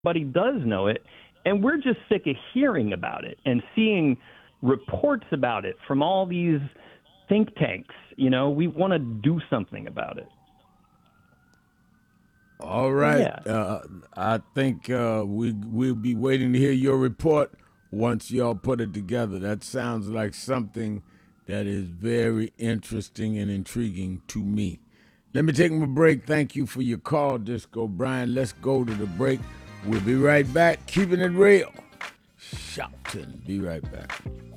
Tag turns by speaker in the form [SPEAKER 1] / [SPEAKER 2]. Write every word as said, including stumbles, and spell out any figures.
[SPEAKER 1] everybody does know it, and we're just sick of hearing about it and seeing reports about it from all these think tanks. You know, we want to do something about it.
[SPEAKER 2] All right.
[SPEAKER 1] Yeah.
[SPEAKER 2] Uh, I think uh, we, we'll be waiting to hear your report once y'all put it together. That sounds like something that is very interesting and intriguing to me. Let me take my break. Thank you for your call, Disco Brian. Let's go to the break. We'll be right back. Keeping it real. Shopton. Be right back.